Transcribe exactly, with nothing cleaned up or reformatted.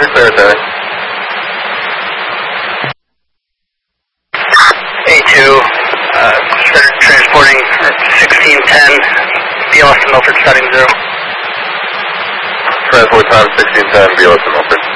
clear there. A two, uh, transporting sixteen ten, B L S to Milford, setting zero. Transport time sixteen ten, B L S to Milford.